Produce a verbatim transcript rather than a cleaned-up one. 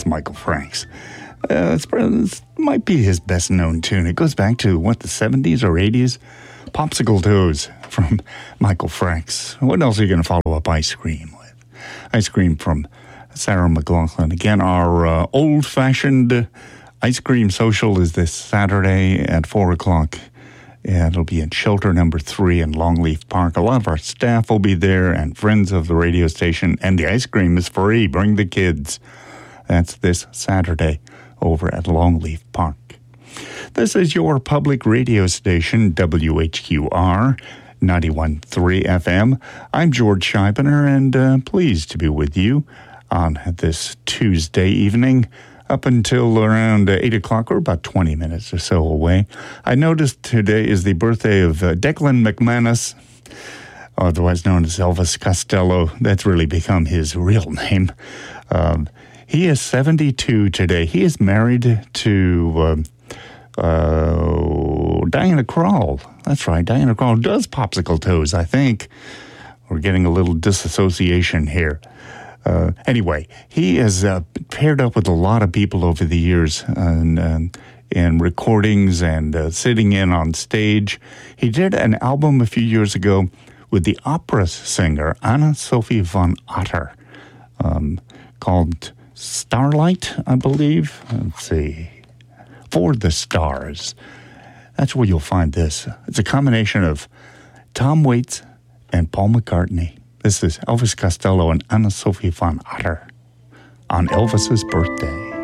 with Michael Franks. Uh, it's, it might be his best known tune. It goes back to, what, the seventies or eighties? Popsicle Toes from Michael Franks. What else are you going to follow up Ice Cream with? Ice Cream from Sarah McLachlan. Again, our uh, old-fashioned ice cream social is this Saturday at four o'clock. And it'll be in shelter number three in Longleaf Park. A lot of our staff will be there and friends of the radio station. And the ice cream is free. Bring the kids. That's this Saturday over at Longleaf Park. This is your public radio station, W H Q R, ninety-one point three F M. I'm George Scheibner, and uh, pleased to be with you on this Tuesday evening up until around uh, eight o'clock, or about twenty minutes or so away. I noticed today is the birthday of uh, Declan McManus, otherwise known as Elvis Costello. That's really become his real name. Um, he is seventy-two today. He is married to uh, uh, Diana Krall. That's right, Diana Krall does Popsicle Toes, I think. We're getting a little disassociation here. Uh, anyway, he has uh, paired up with a lot of people over the years and, and, and recordings and uh, sitting in on stage. He did an album a few years ago with the opera singer Anna-Sophie von Otter um, called Starlight, I believe. Let's see. For the Stars. That's where you'll find this. It's a combination of Tom Waits and Paul McCartney. This is Elvis Costello and Anna-Sophie von Otter on Elvis's birthday.